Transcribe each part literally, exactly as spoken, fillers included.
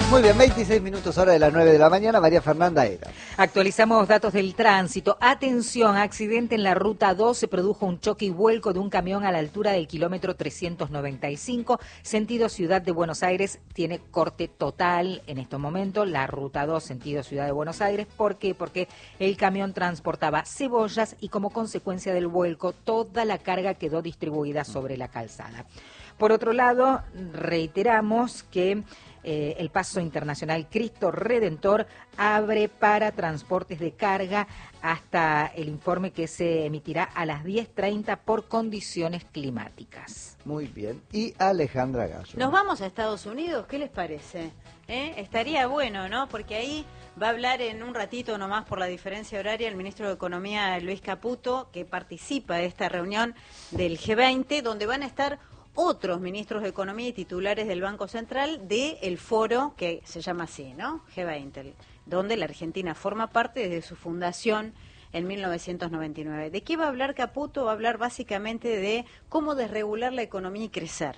Muy bien, veintiséis minutos hora de las nueve de la mañana, María Fernanda Era. Actualizamos datos del tránsito. Atención, accidente en la ruta dos, se produjo un choque y vuelco de un camión a la altura del kilómetro trescientos noventa y cinco, sentido Ciudad de Buenos Aires, tiene corte total en estos momentos, la ruta dos, sentido Ciudad de Buenos Aires. ¿Por qué? Porque el camión transportaba cebollas y como consecuencia del vuelco, toda la carga quedó distribuida sobre la calzada. Por otro lado, reiteramos que Eh, el Paso Internacional Cristo Redentor abre para transportes de carga hasta el informe que se emitirá a las diez treinta por condiciones climáticas. Muy bien. Y Alejandra Gallo. Nos vamos a Estados Unidos, ¿qué les parece? ¿Eh? Estaría bueno, ¿no? Porque ahí va a hablar en un ratito nomás por la diferencia horaria el ministro de Economía, Luis Caputo, que participa de esta reunión del G veinte, donde van a estar otros ministros de Economía y titulares del Banco Central del foro que se llama así, ¿no? G veinte, donde la Argentina forma parte desde su fundación en mil novecientos noventa y nueve. ¿De qué va a hablar Caputo? Va a hablar básicamente de cómo desregular la economía y crecer.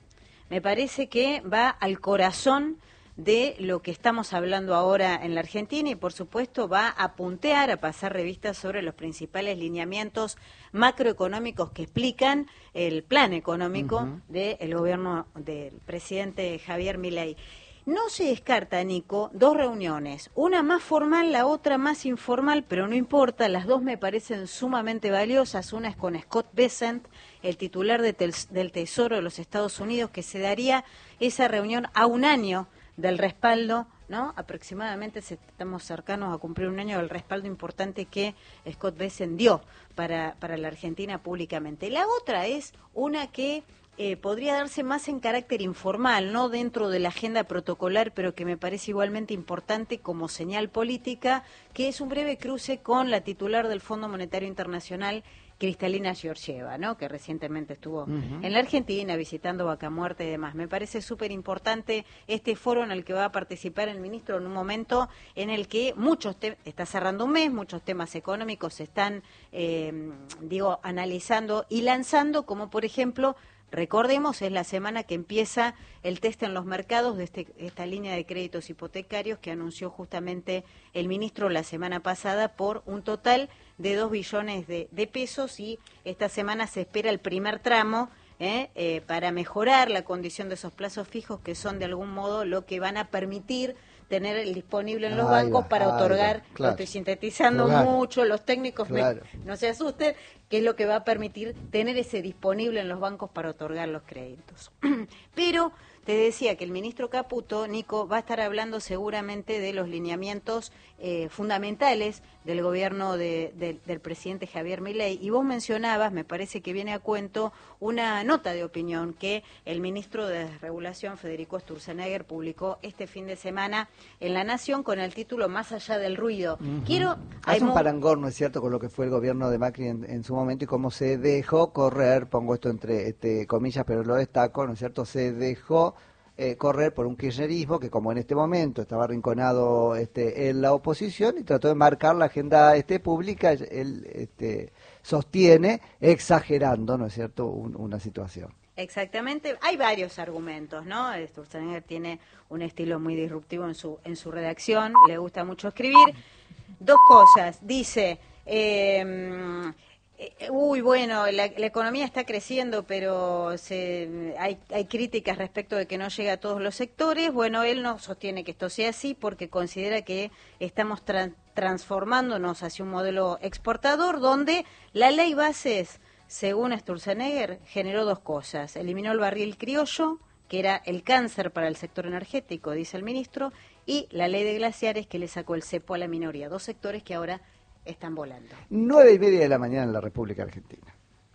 Me parece que va al corazón de lo que estamos hablando ahora en la Argentina y, por supuesto, va a puntear, a pasar revistas sobre los principales lineamientos macroeconómicos que explican el plan económico uh-huh. del gobierno del presidente Javier Milei. No se descarta, Nico, dos reuniones, una más formal, la otra más informal, pero no importa, las dos me parecen sumamente valiosas. Una es con Scott Bessent, el titular de tel- del Tesoro de los Estados Unidos, que se daría esa reunión a un año del respaldo, ¿no? Aproximadamente estamos cercanos a cumplir un año del respaldo importante que Scott Bessent dio para, para la Argentina públicamente. La otra es una que eh, podría darse más en carácter informal, no dentro de la agenda protocolar, pero que me parece igualmente importante como señal política, que es un breve cruce con la titular del Fondo Monetario Internacional, Kristalina Georgieva, ¿no? Que recientemente estuvo uh-huh. en la Argentina visitando Vaca Muerta y demás. Me parece súper importante este foro en el que va a participar el ministro en un momento en el que muchos te- está cerrando un mes, muchos temas económicos se están, eh, digo, analizando y lanzando, como por ejemplo, recordemos, es la semana que empieza el test en los mercados de este, esta línea de créditos hipotecarios que anunció justamente el ministro la semana pasada por un total de dos billones de, de pesos y esta semana se espera el primer tramo ¿eh? Eh, para mejorar la condición de esos plazos fijos que son de algún modo lo que van a permitir tener el disponible en los ahí bancos va, para otorgar, va, claro. lo estoy sintetizando claro. mucho, los técnicos claro. me, no se asusten, que es lo que va a permitir tener ese disponible en los bancos para otorgar los créditos. Pero te decía que el ministro Caputo, Nico, va a estar hablando seguramente de los lineamientos eh, fundamentales del gobierno de, de, del presidente Javier Milei. Y vos mencionabas, me parece que viene a cuento, una nota de opinión que el ministro de Desregulación, Federico Sturzenegger, publicó este fin de semana en La Nación con el título Más allá del ruido. Uh-huh. Quiero... Hace un parangón, ¿no es cierto?, con lo que fue el gobierno de Macri en, en su momento y cómo se dejó correr, pongo esto entre este, comillas, pero lo destaco, ¿no es cierto?, se dejó eh, correr por un kirchnerismo que, como en este momento estaba arrinconado este, en la oposición y trató de marcar la agenda este, pública, él este, sostiene, exagerando, ¿no es cierto?, un, una situación. Exactamente, hay varios argumentos, ¿no? Sturzenegger tiene un estilo muy disruptivo en su en su redacción, le gusta mucho escribir. Dos cosas, dice, eh, eh, uy, bueno, la, la economía está creciendo, pero se, hay, hay críticas respecto de que no llega a todos los sectores. Bueno, él no sostiene que esto sea así porque considera que estamos tra- transformándonos hacia un modelo exportador donde la ley bases, según Sturzenegger, generó dos cosas. Eliminó el barril criollo, que era el cáncer para el sector energético, dice el ministro, y la ley de glaciares, que le sacó el cepo a la minoría. Dos sectores que ahora están volando. Nueve y media de la mañana en la República Argentina.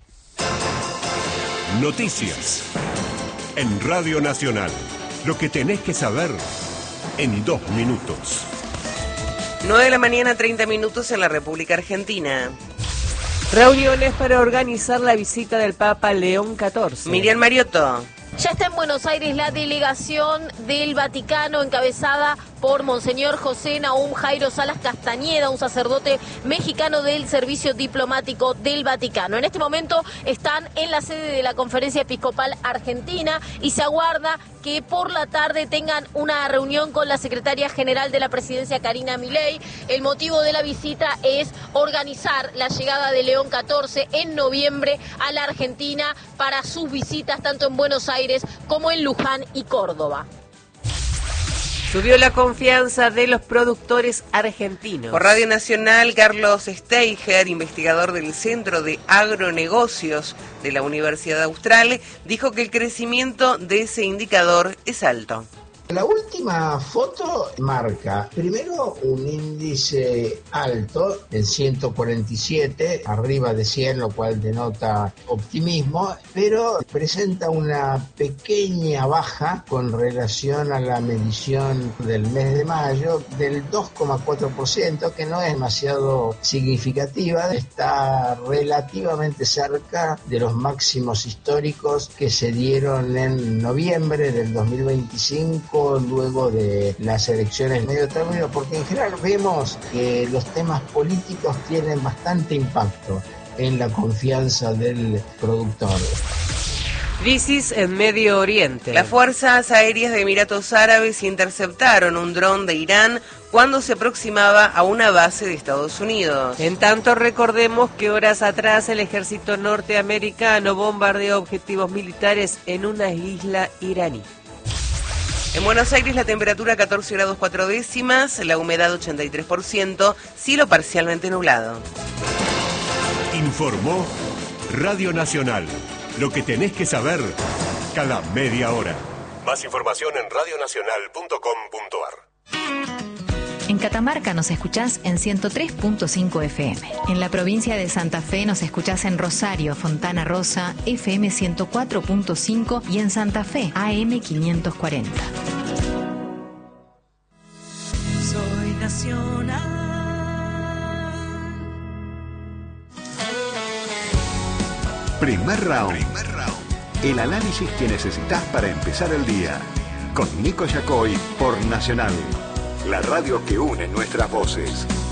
Noticias en Radio Nacional. Lo que tenés que saber en dos minutos. nueve de la mañana, treinta minutos en la República Argentina. Reuniones para organizar la visita del Papa León catorce. Miriam Mariotto. Ya está en Buenos Aires la delegación del Vaticano encabezada por Monseñor José Nahum Jairo Salas Castañeda, un sacerdote mexicano del Servicio Diplomático del Vaticano. En este momento están en la sede de la Conferencia Episcopal Argentina y se aguarda que por la tarde tengan una reunión con la secretaria general de la presidencia, Karina Milei. El motivo de la visita es organizar la llegada de León catorce en noviembre a la Argentina para sus visitas tanto en Buenos Aires como en Luján y Córdoba. Subió la confianza de los productores argentinos. Por Radio Nacional, Carlos Steiger, investigador del Centro de Agronegocios de la Universidad Austral, dijo que el crecimiento de ese indicador es alto. La última foto marca, primero, un índice alto en ciento cuarenta y siete, arriba de cien, lo cual denota optimismo, pero presenta una pequeña baja con relación a la medición del mes de mayo del dos coma cuatro por ciento, que no es demasiado significativa, está relativamente cerca de los máximos históricos que se dieron en noviembre del dos mil veinticinco, luego de las elecciones de medio término, porque en general vemos que los temas políticos tienen bastante impacto en la confianza del productor. Crisis en Medio Oriente. Las fuerzas aéreas de Emiratos Árabes interceptaron un dron de Irán cuando se aproximaba a una base de Estados Unidos. En tanto, recordemos que horas atrás el ejército norteamericano bombardeó objetivos militares en una isla iraní. En Buenos Aires la temperatura catorce grados cuatro décimas, la humedad ochenta y tres por ciento, cielo parcialmente nublado. Informó Radio Nacional. Lo que tenés que saber cada media hora. Más información en radio nacional punto com punto ar. En Catamarca nos escuchás en ciento tres punto cinco F M. En la provincia de Santa Fe nos escuchás en Rosario, Fontana Rosa, F M ciento cuatro punto cinco y en Santa Fe, A M quinientos cuarenta. Soy nacional. Primer round. Primer round. El análisis que necesitas para empezar el día. Con Nico Yacoy por Nacional. La radio que une nuestras voces.